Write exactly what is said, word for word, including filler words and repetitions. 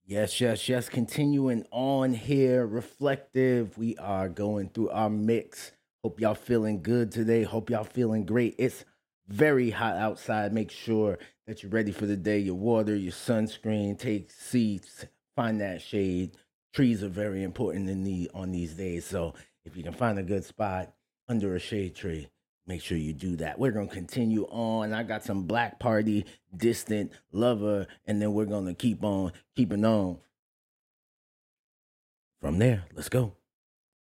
Yes, yes, yes. Continuing on here, reflective. We are going through our mix. Hope y'all feeling good today. Hope y'all feeling great. It's very hot outside. Make sure that you're ready for the day. Your water, your sunscreen. Take seats. Find that shade. Trees are very important in the on these days. So if you can find a good spot under a shade tree, make sure you do that. We're gonna continue on. I got some Black Party, Distant Lover, and then we're gonna keep on keeping on from there. Let's go.